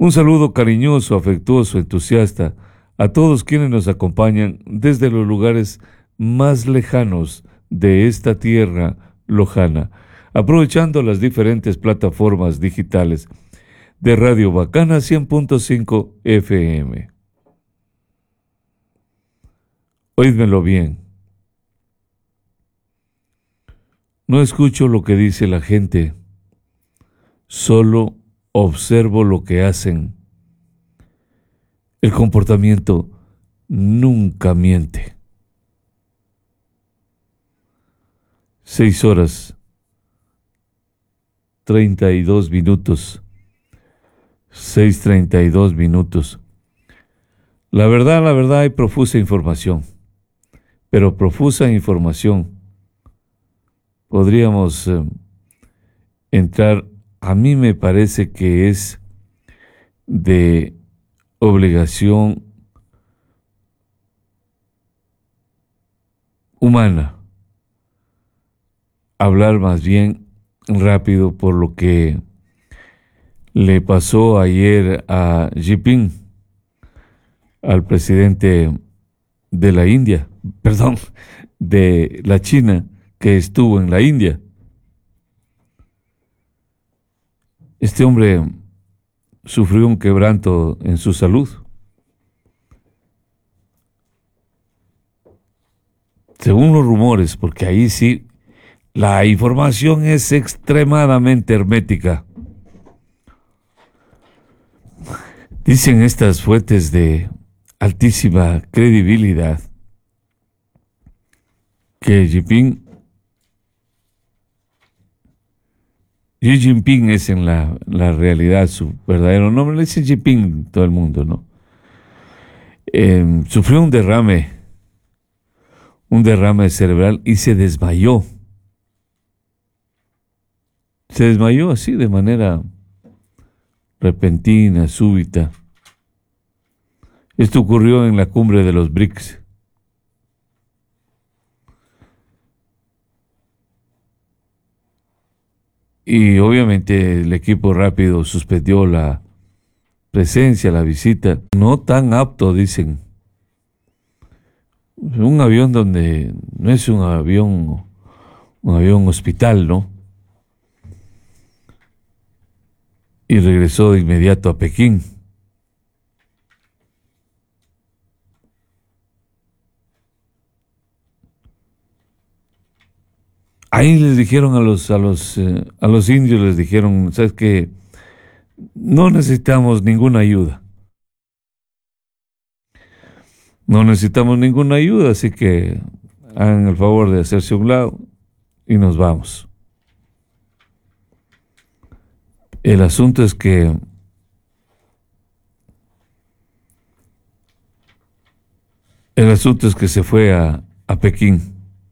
Un saludo cariñoso, afectuoso, entusiasta a todos quienes nos acompañan desde los lugares más lejanos de esta tierra lojana, aprovechando las diferentes plataformas digitales de Radio Bacana 100.5 FM. Oídmelo bien. No escucho lo que dice la gente, solo observo lo que hacen. El comportamiento nunca miente. 6:32. 6:32. La verdad hay profusa información, pero profusa información. Podríamos entrar, a mí me parece que es de obligación humana hablar más bien rápido por lo que le pasó ayer a Xi Jinping, al presidente de la India, de la China, que estuvo en la India. Este hombre sufrió un quebranto en su salud. Según los rumores, porque ahí sí, la información es extremadamente hermética. Dicen estas fuentes de altísima credibilidad que Xi Jinping es en la realidad su verdadero nombre, le dice Xi Jinping todo el mundo, ¿no? Sufrió un derrame cerebral y se desmayó. Se desmayó así de manera repentina, súbita. Esto ocurrió en la cumbre de los BRICS. Y obviamente el equipo rápido suspendió la presencia, la visita. No tan apto, dicen. Un avión donde no es un avión hospital, ¿no? Y regresó de inmediato a Pekín. Ahí les dijeron a los indios, les dijeron, ¿sabes qué? No necesitamos ninguna ayuda. No necesitamos ninguna ayuda, así que hagan el favor de hacerse a un lado y nos vamos. El asunto es que se fue a Pekín.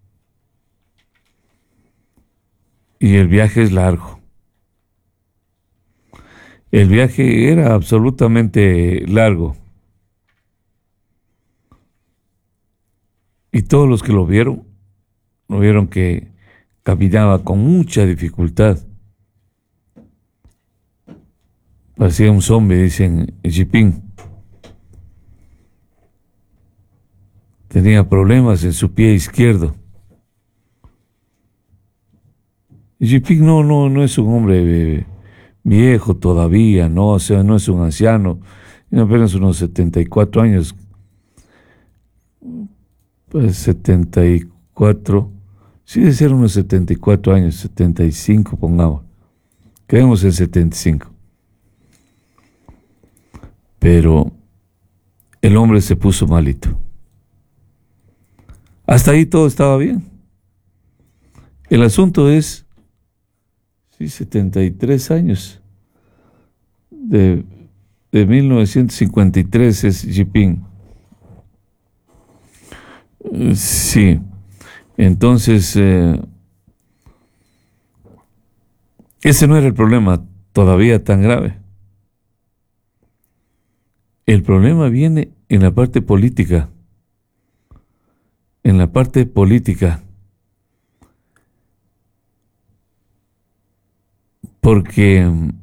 Y el viaje es largo. El viaje era absolutamente largo. Y todos los que lo vieron que caminaba con mucha dificultad. Parecía un zombie, dicen Xi Jinping. Tenía problemas en su pie izquierdo. Xi Jinping no es un hombre viejo todavía, ¿no? O sea, no es un anciano. Tiene apenas unos 74 años. Pues 74. Sí, debe ser unos 74 años, 75, pongamos. Quedemos en 75. Pero el hombre se puso malito. Hasta ahí todo estaba bien. El asunto es, sí, 73 años. De 1953 es Xi Jinping. Sí. Entonces, ese no era el problema todavía tan grave. El problema viene en la parte política. En la parte política. Porque